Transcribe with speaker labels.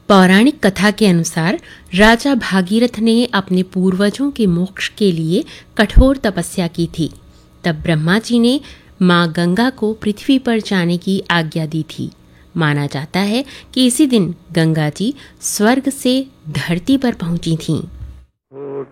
Speaker 1: पौराणिक कथा के अनुसार राजा भागीरथ ने अपने पूर्वजों के मोक्ष के लिए कठोर तपस्या की थी। तब ब्रह्मा जी ने मां गंगा को पृथ्वी पर जाने की आज्ञा दी थी। माना जाता है कि इसी दिन गंगा जी स्वर्ग से धरती पर पहुंची थीं।